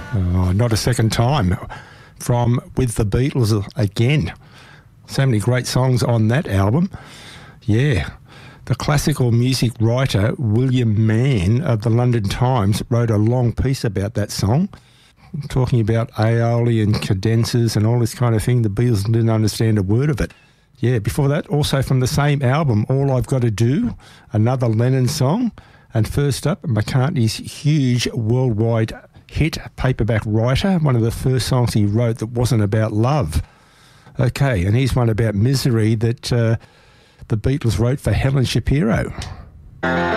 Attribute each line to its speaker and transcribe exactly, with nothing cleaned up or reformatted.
Speaker 1: Oh, not a second time. From With the Beatles again. So many great songs on that album. Yeah. The classical music writer William Mann of the London Times wrote a long piece about that song, talking about aioli and cadenzas and all this kind of thing. The Beatles didn't understand a word of it. Yeah, before that, also from the same album, All I've Got to Do, another Lennon song. And first up, McCartney's huge worldwide hit, Paperback Writer, one of the first songs he wrote that wasn't about love. Okay, and here's one about misery that uh, the Beatles wrote for Helen Shapiro.